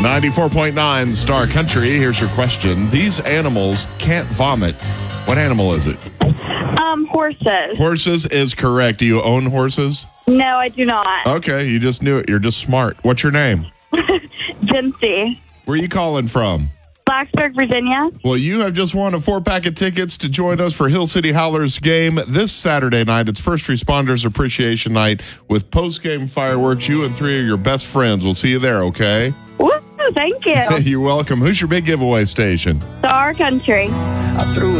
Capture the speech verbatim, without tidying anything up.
ninety-four point nine Star Country. Here's your question. These animals can't vomit. What animal is it? Um, horses. Horses is correct. Do you own horses? No, I do not. Okay, you just knew it. You're just smart. What's your name? Jinsey. Where are you calling from? Blacksburg, Virginia. Well, you have just won a four-pack of tickets to join us for Hill City Howlers game this Saturday night. It's First Responders Appreciation Night with post-game fireworks. You and three of your best friends. We'll see you there, okay? Woo, thank you. You're welcome. Who's your big giveaway station? Star Country. I threw